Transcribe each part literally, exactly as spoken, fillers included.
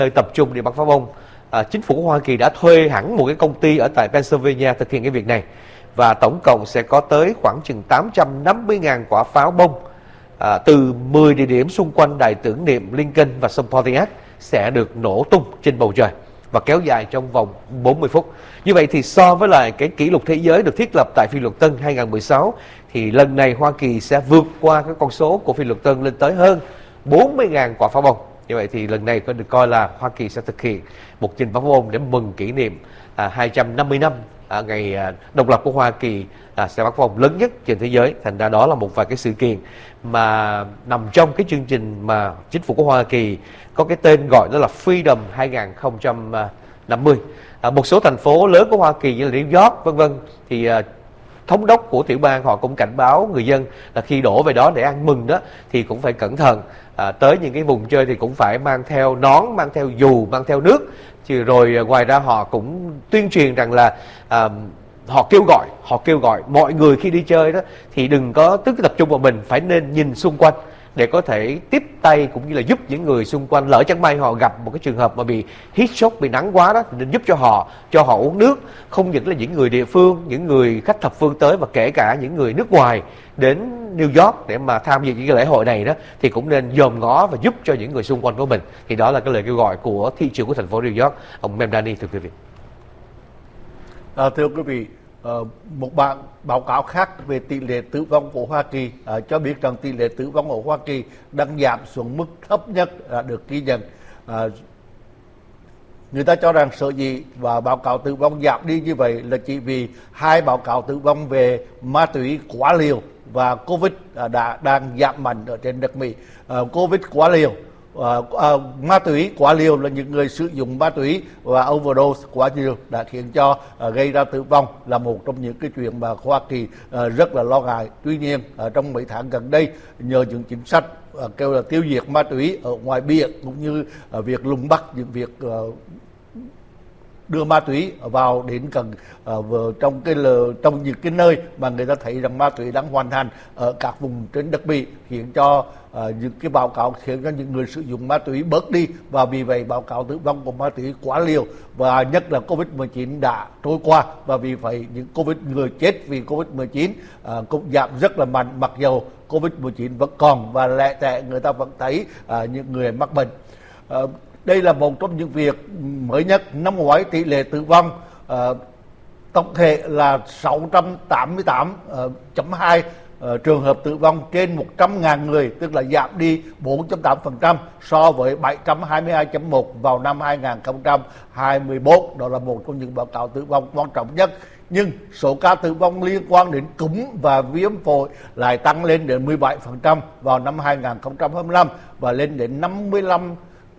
nơi tập trung để bắn pháo bông. À, chính phủ của Hoa Kỳ đã thuê hẳn một cái công ty ở tại Pennsylvania thực hiện cái việc này, và tổng cộng sẽ có tới khoảng chừng tám trăm năm mươi nghìn quả pháo bông à, từ mười địa điểm xung quanh đài tưởng niệm Lincoln và sông Pontiac sẽ được nổ tung trên bầu trời và kéo dài trong vòng bốn mươi phút. Như vậy thì so với lại cái kỷ lục thế giới được thiết lập tại Phi Luật Tân hai không một sáu, thì lần này Hoa Kỳ sẽ vượt qua cái con số của Phi Luật Tân lên tới hơn bốn mươi nghìn quả pháo bông. Như vậy thì lần này có được coi là Hoa Kỳ sẽ thực hiện một trình pháo bông để mừng kỷ niệm à, hai trăm năm mươi năm à, ngày à, độc lập của Hoa Kỳ, à, sẽ bắn pháo bông lớn nhất trên thế giới. Thành ra đó là một vài cái sự kiện mà nằm trong cái chương trình mà chính phủ của Hoa Kỳ có cái tên gọi đó là Freedom hai không năm mươi. À, một số thành phố lớn của Hoa Kỳ như là New York vân vân thì à, thống đốc của tiểu bang họ cũng cảnh báo người dân là khi đổ về đó để ăn mừng đó thì cũng phải cẩn thận, à, tới những cái vùng chơi thì cũng phải mang theo nón, mang theo dù, mang theo nước. Chứ rồi à, ngoài ra họ cũng tuyên truyền rằng là à, họ kêu gọi họ kêu gọi mọi người khi đi chơi đó thì đừng có tức tập trung vào mình, phải nên nhìn xung quanh để có thể tiếp tay cũng như là giúp những người xung quanh. Lỡ chẳng may họ gặp một cái trường hợp mà bị heat stroke, bị nắng quá đó, thì nên giúp cho họ, cho họ uống nước. Không những là những người địa phương, những người khách thập phương tới, và kể cả những người nước ngoài đến New York để mà tham dự những cái lễ hội này đó, thì cũng nên dòm ngó và giúp cho những người xung quanh của mình. Thì đó là cái lời kêu gọi của thị trưởng của thành phố New York, ông Mamdani, thưa quý vị. À, thưa quý vị, Uh, một bản báo cáo khác về tỷ lệ tử vong của Hoa Kỳ uh, cho biết rằng tỷ lệ tử vong ở Hoa Kỳ đang giảm xuống mức thấp nhất đã được ghi nhận. Uh, người ta cho rằng sở dĩ và báo cáo tử vong giảm đi như vậy là chỉ vì hai báo cáo tử vong về ma túy quá liều và Covid uh, đã đang giảm mạnh ở trên nước Mỹ. Uh, Covid quá liều, Uh, uh, ma túy quá liều là những người sử dụng ma túy và overdose quá liều đã khiến cho uh, gây ra tử vong, là một trong những cái chuyện mà Hoa Kỳ uh, rất là lo ngại. Tuy nhiên uh, trong mấy tháng gần đây, nhờ những chính sách uh, kêu là tiêu diệt ma túy ở ngoài biển cũng như uh, việc lùng bắt những việc uh, đưa ma túy vào đến gần uh, trong cái trong những cái nơi mà người ta thấy rằng ma túy đang hoành hành ở các vùng trên đất Mỹ, khiến cho uh, những cái báo cáo khiến cho những người sử dụng ma túy bớt đi, và vì vậy báo cáo tử vong của ma túy quá liều và nhất là Covid mười chín đã trôi qua, và vì vậy những Covid người chết vì Covid mười chín uh, cũng giảm rất là mạnh, mặc dù Covid mười chín vẫn còn và lẻ tẻ người ta vẫn thấy uh, những người mắc bệnh. Uh, Đây là một trong những việc mới nhất. Năm ngoái tỷ lệ tử vong uh, tổng thể là sáu trăm tám mươi tám phẩy hai uh, trường hợp tử vong trên một trăm nghìn người, tức là giảm đi bốn phẩy tám phần trăm so với bảy trăm hai mươi hai phẩy một vào năm hai không hai tư. Đó là một trong những báo cáo tử vong quan trọng nhất. Nhưng số ca tử vong liên quan đến cúm và viêm phổi lại tăng lên đến mười bảy phần trăm vào năm hai không hai lăm và lên đến năm mươi lăm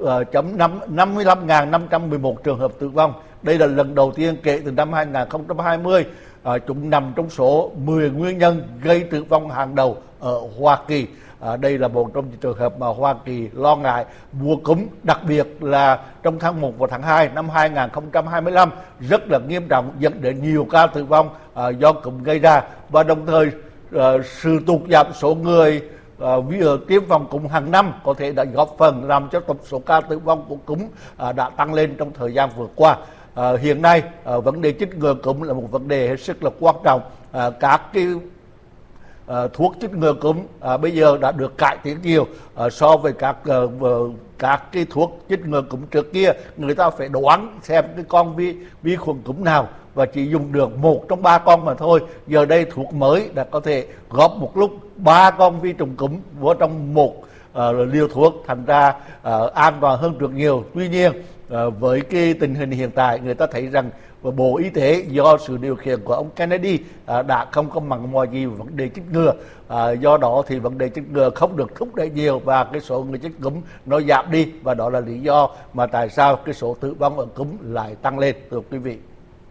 năm mươi lăm nghìn năm trăm mười một trường hợp tử vong. Đây là lần đầu tiên kể từ năm hai không hai không. À, chúng nằm trong số mười nguyên nhân gây tử vong hàng đầu ở Hoa Kỳ. À, đây là một trong những trường hợp mà Hoa Kỳ lo ngại. Mùa cúm, đặc biệt là trong tháng một và tháng hai năm hai không hai lăm, rất là nghiêm trọng, dẫn đến nhiều ca tử vong à, do cúm gây ra, và đồng thời à, sự tụt giảm số người Uh, vì ở tiêm phòng cúm hàng năm có thể đã góp phần làm cho tổng số ca tử vong của cúm uh, đã tăng lên trong thời gian vừa qua. Uh, hiện nay uh, vấn đề chích ngừa cúm là một vấn đề hết sức là quan trọng. Uh, các cái uh, thuốc chích ngừa cúm uh, bây giờ đã được cải tiến nhiều uh, so với các uh, các cái thuốc chích ngừa cúm trước kia. Người ta phải đoán xem cái con vi vi khuẩn cúm nào và chỉ dùng được một trong ba con mà thôi. Giờ đây thuốc mới đã có thể góp một lúc ba con vi trùng cúm vào trong một uh, liều thuốc, thành ra uh, an toàn hơn rất nhiều. Tuy nhiên uh, với cái tình hình hiện tại, người ta thấy rằng Bộ Y tế do sự điều khiển của ông Kennedy uh, đã không có mặn mòi gì vấn đề chích ngừa. Uh, do đó thì vấn đề chích ngừa không được thúc đẩy nhiều và cái số người chích cúm nó giảm đi, và đó là lý do mà tại sao cái số tử vong ở cúm lại tăng lên, thưa quý vị.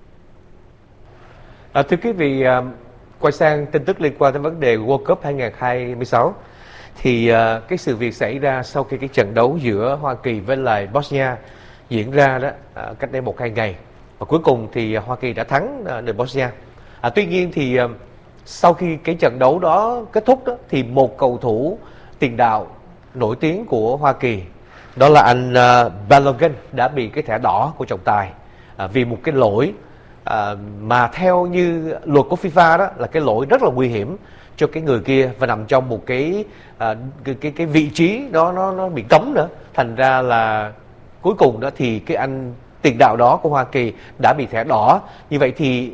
À, thưa quý vị, uh, quay sang tin tức liên quan đến vấn đề World Cup hai không hai sáu, thì uh, cái sự việc xảy ra sau khi cái trận đấu giữa Hoa Kỳ với lại Bosnia diễn ra đó uh, cách đây một hai ngày, và cuối cùng thì Hoa Kỳ đã thắng uh, đội Bosnia. À, tuy nhiên thì uh, sau khi cái trận đấu đó kết thúc đó, thì một cầu thủ tiền đạo nổi tiếng của Hoa Kỳ Đó là anh uh, Balogun đã bị cái thẻ đỏ của trọng tài uh, vì một cái lỗi uh, mà theo như luật của FIFA đó là cái lỗi rất là nguy hiểm cho cái người kia và nằm trong một cái uh, cái, cái cái vị trí đó nó nó bị cấm nữa. Thành ra là cuối cùng đó thì cái anh tiền đạo đó của Hoa Kỳ đã bị thẻ đỏ. Như vậy thì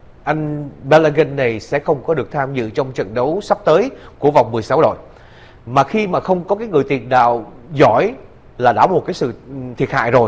anh Balogun này sẽ không có được tham dự trong trận đấu sắp tới của vòng mười sáu đội. Mà khi mà không có cái người tiền đạo giỏi là đã một cái sự thiệt hại rồi,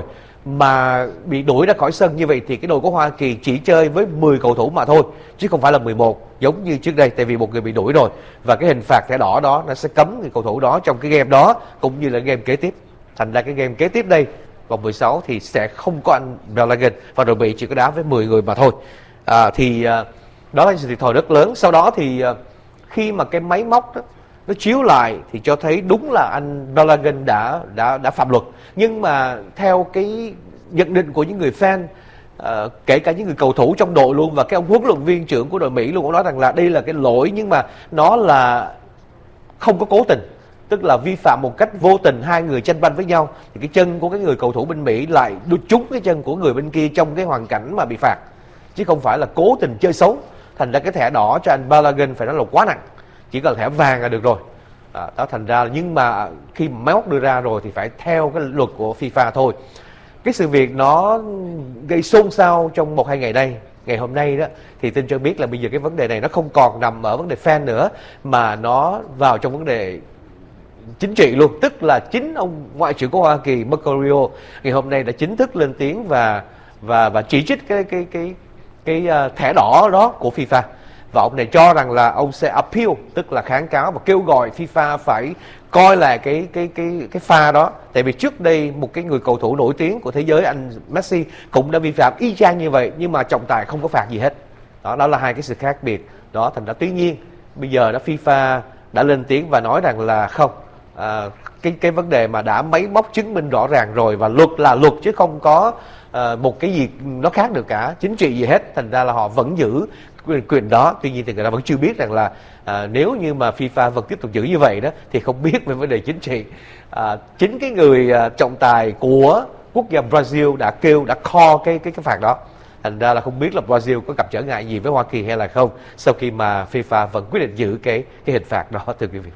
mà bị đuổi ra khỏi sân như vậy thì cái đội của Hoa Kỳ chỉ chơi với mười cầu thủ mà thôi, chứ không phải là mười một giống như trước đây, tại vì một người bị đuổi rồi, và cái hình phạt thẻ đỏ đó nó sẽ cấm người cầu thủ đó trong cái game đó cũng như là game kế tiếp. Thành ra cái game kế tiếp đây vòng mười sáu thì sẽ không có anh Balogun và đội Mỹ chỉ có đá với mười người mà thôi. À, thì à, đó là sự thiệt thòi rất lớn. Sau đó thì à, khi mà cái máy móc đó nó chiếu lại thì cho thấy đúng là anh Balogun đã đã đã phạm luật. Nhưng mà theo cái nhận định của những người fan, uh, kể cả những người cầu thủ trong đội luôn, và cái ông huấn luyện viên trưởng của đội Mỹ luôn, cũng nói rằng là đây là cái lỗi nhưng mà nó là không có cố tình, tức là vi phạm một cách vô tình. Hai người tranh banh với nhau thì cái chân của cái người cầu thủ bên Mỹ lại đút trúng cái chân của người bên kia trong cái hoàn cảnh mà bị phạt, chứ không phải là cố tình chơi xấu. Thành ra cái thẻ đỏ cho anh Balogun phải nói là quá nặng, chỉ cần thẻ vàng là được rồi. À, đó thành ra nhưng mà khi máy móc đưa ra rồi thì phải theo cái luật của FIFA thôi. Cái sự việc nó gây xôn xao trong một hai ngày nay, ngày hôm nay đó thì tin cho biết là bây giờ cái vấn đề này nó không còn nằm ở vấn đề fan nữa, mà nó vào trong vấn đề chính trị luôn. Tức là chính ông ngoại trưởng của Hoa Kỳ Marco Rubio ngày hôm nay đã chính thức lên tiếng và và và chỉ trích cái cái cái cái, cái uh, thẻ đỏ đó của FIFA. Và ông này cho rằng là ông sẽ appeal, tức là kháng cáo và kêu gọi FIFA phải coi lại cái cái cái cái pha đó. Tại vì trước đây một cái người cầu thủ nổi tiếng của thế giới, anh Messi, cũng đã vi phạm y chang như vậy, nhưng mà trọng tài không có phạt gì hết. Đó, đó là hai cái sự khác biệt. Đó, thành ra tuy nhiên bây giờ đó FIFA đã lên tiếng và nói rằng là không, à, cái cái vấn đề mà đã máy móc chứng minh rõ ràng rồi, và luật là luật chứ không có à, một cái gì nó khác được cả, chính trị gì hết. Thành ra là họ vẫn giữ quyền, quyền đó. Tuy nhiên thì người ta vẫn chưa biết rằng là à, nếu như mà FIFA vẫn tiếp tục giữ như vậy đó thì không biết về vấn đề chính trị. À, chính cái người à, trọng tài của quốc gia Brazil đã kêu, đã call cái cái cái phạt đó. Thành ra là không biết là Brazil có gặp trở ngại gì với Hoa Kỳ hay là không, sau khi mà FIFA vẫn quyết định giữ cái cái hình phạt đó, thưa quý vị.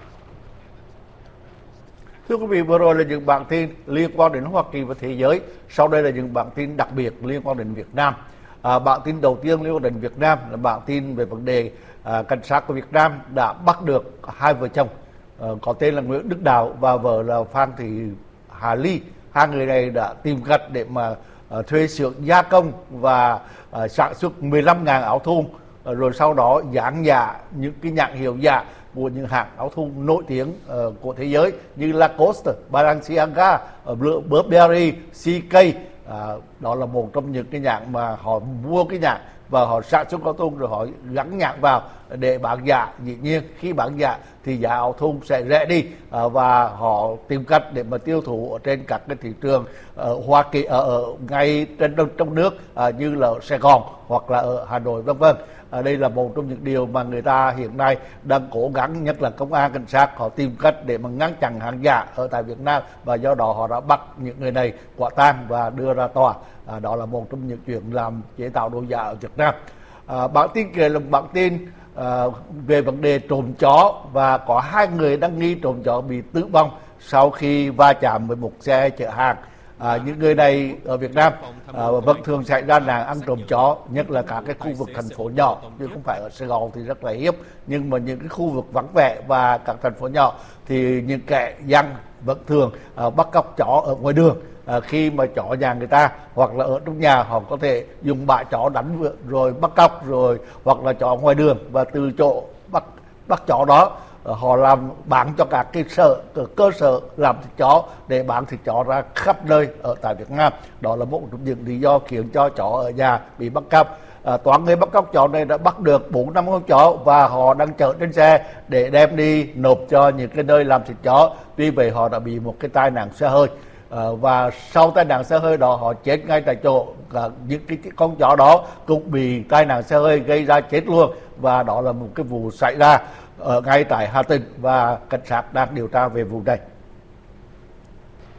Thưa quý vị, vừa rồi là những bản tin liên quan đến Hoa Kỳ và thế giới. Sau đây là những bản tin đặc biệt liên quan đến Việt Nam. À, bản tin đầu tiên liên quan đến Việt Nam là bản tin về vấn đề à, cảnh sát của Việt Nam đã bắt được hai vợ chồng à, có tên là Nguyễn Đức Đạo và vợ là Phan Thị Hà Ly. Hai người này đã tìm cách để mà à, thuê xưởng gia công và à, sản xuất mười lăm nghìn áo thun, à, rồi sau đó dán giả những cái nhãn hiệu giả của những hãng áo thun nổi tiếng uh, của thế giới như Lacoste, Balenciaga, uh, Burberry, xê ca. Uh, đó là một trong những cái nhãn mà họ mua cái nhãn và họ sản xuất áo thun rồi họ gắn nhãn vào để bán giả. Dĩ nhiên khi bán giả thì giá áo thun sẽ rẻ đi, uh, và họ tìm cách để mà tiêu thụ ở trên các cái thị trường ở uh, Hoa Kỳ, ở, ở ngay trên trong nước uh, như là ở Sài Gòn hoặc là ở Hà Nội vân vân. À, đây là một trong những điều mà người ta hiện nay đang cố gắng, nhất là công an, cảnh sát, họ tìm cách để mà ngăn chặn hàng giả ở tại Việt Nam, và do đó họ đã bắt những người này quả tang và đưa ra tòa. À, đó là một trong những chuyện làm chế tạo đồ giả ở Việt Nam. À, bản tin kia là bản tin à, về vấn đề trộm chó, và có hai người đang nghi trộm chó bị tử vong sau khi va chạm với một xe chở hàng. À, những người này ở Việt Nam à, vẫn thường xảy ra nạn ăn trộm chó, nhất là cả cái khu vực thành phố nhỏ, chứ không phải ở Sài Gòn thì rất là hiếm. Nhưng mà những cái khu vực vắng vẻ và các thành phố nhỏ thì những kẻ dân vẫn thường à, bắt cóc chó ở ngoài đường. À, khi mà chó nhà người ta hoặc là ở trong nhà, họ có thể dùng bãi chó đánh rồi bắt cóc, rồi hoặc là chó ngoài đường, và từ chỗ bắt bắt chó đó họ làm bán cho các cái sở cơ sở làm thịt chó để bán thịt chó ra khắp nơi ở tại Việt Nam. Đó là một trong những lý do khiến cho chó ở nhà bị bắt cóc. À, toán người bắt cóc chó này đã bắt được bốn năm con chó và họ đang chở trên xe để đem đi nộp cho những cái nơi làm thịt chó. Tuy vậy họ đã bị một cái tai nạn xe hơi. À, và sau tai nạn xe hơi đó họ chết ngay tại chỗ. Cả những cái con chó đó cũng bị tai nạn xe hơi gây ra chết luôn, và đó là một cái vụ xảy ra ở ngay tại Hà Tĩnh và cảnh sát đang điều tra về vụ này.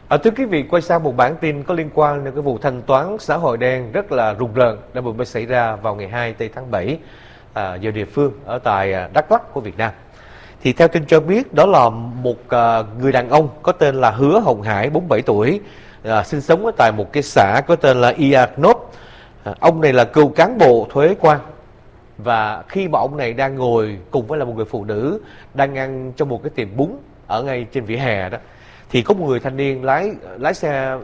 À, thưa quý vị, quay sang một bản tin có liên quan đến cái vụ thanh toán xã hội đen rất là rùng rợn đã vừa mới xảy ra vào ngày hai tây tháng bảy à, giờ địa phương ở tại Đắk Lắk của Việt Nam. Thì theo tin cho biết, đó là một à, người đàn ông có tên là Hứa Hồng Hải, bốn mươi bảy tuổi, à, sinh sống ở tại một cái xã có tên là Iarnot. À, ông này là cựu cán bộ thuế quan, và khi mà ông này đang ngồi cùng với là một người phụ nữ đang ăn trong một cái tiệm bún ở ngay trên vỉa hè đó, thì có một người thanh niên lái lái xe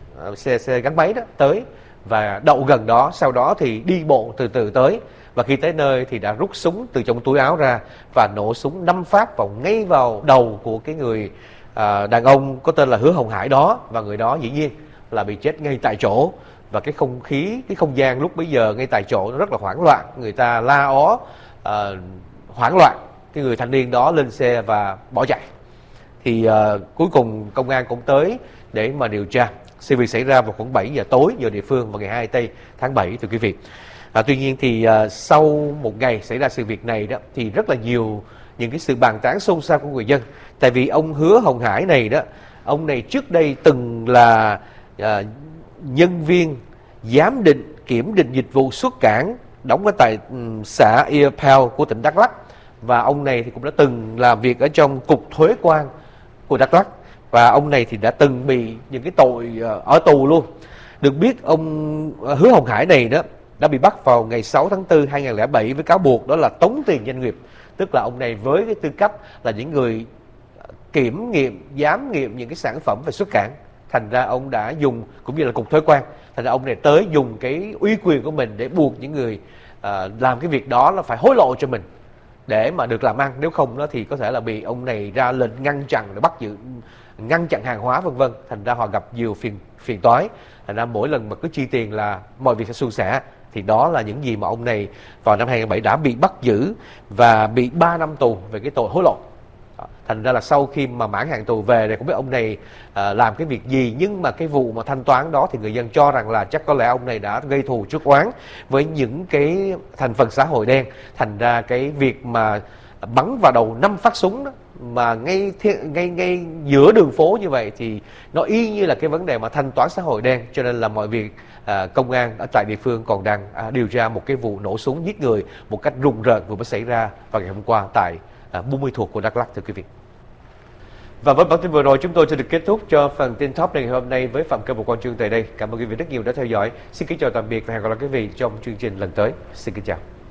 xe xe gắn máy đó tới và đậu gần đó. Sau đó thì đi bộ từ từ tới, và khi tới nơi thì đã rút súng từ trong túi áo ra và nổ súng năm phát vào ngay vào đầu của cái người à, đàn ông có tên là Hứa Hồng Hải đó, và người đó dĩ nhiên là bị chết ngay tại chỗ. Và cái không khí, cái không gian lúc bấy giờ ngay tại chỗ nó rất là hoảng loạn, người ta la ó à, hoảng loạn. Cái người thanh niên đó lên xe và bỏ chạy. Thì uh, cuối cùng công an cũng tới để mà điều tra. Sự việc xảy ra vào khoảng bảy giờ tối giờ địa phương vào ngày hai tây tháng bảy, thưa quý vị. À, tuy nhiên thì uh, sau một ngày xảy ra sự việc này đó, thì rất là nhiều những cái sự bàn tán xôn xao của người dân. Tại vì ông Hứa Hồng Hải này đó, ông này trước đây từng là uh, nhân viên giám định kiểm định dịch vụ xuất cảng đóng ở tại um, xã Iapel của tỉnh Đắk Lắk. Và ông này thì cũng đã từng làm việc ở trong cục thuế quan của Đắk Lắk, và ông này thì đã từng bị những cái tội ở tù luôn. Được biết ông Hứa Hồng Hải này đó đã bị bắt vào ngày sáu tháng tư hai nghìn không trăm lẻ bảy với cáo buộc đó là tống tiền doanh nghiệp. Tức là ông này với cái tư cách là những người kiểm nghiệm, giám nghiệm những cái sản phẩm về xuất cảng, thành ra ông đã dùng, cũng như là cục thuế quan, thành ra ông này tới dùng cái uy quyền của mình để buộc những người uh, làm cái việc đó là phải hối lộ cho mình để mà được làm ăn. Nếu không đó thì có thể là bị ông này ra lệnh ngăn chặn để bắt giữ, ngăn chặn hàng hóa vân vân. Thành ra họ gặp nhiều phiền phiền toái. Thành ra mỗi lần mà cứ chi tiền là mọi việc sẽ suôn sẻ. Thì đó là những gì mà ông này vào năm hai nghìn không trăm lẻ bảy đã bị bắt giữ và bị ba năm tù về cái tội hối lộ. Thành ra là sau khi mà mãn hạn tù về thì không biết ông này à, làm cái việc gì, nhưng mà cái vụ mà thanh toán đó thì người dân cho rằng là chắc có lẽ ông này đã gây thù chuốc oán với những cái thành phần xã hội đen. Thành ra cái việc mà bắn vào đầu năm phát súng đó, mà ngay ngay ngay giữa đường phố như vậy thì nó y như là cái vấn đề mà thanh toán xã hội đen. Cho nên là mọi việc à, công an ở tại địa phương còn đang à, điều tra một cái vụ nổ súng giết người một cách rùng rợn vừa mới xảy ra vào ngày hôm qua tại à, Buôn Ma Thuột của Đắk Lắk, thưa quý vị. Và với bản tin vừa rồi, chúng tôi sẽ được kết thúc cho phần tin top này ngày hôm nay với Phạm Cơ một Quang Trương tại đây. Cảm ơn quý vị rất nhiều đã theo dõi. Xin kính chào tạm biệt và hẹn gặp lại quý vị trong chương trình lần tới. Xin kính chào.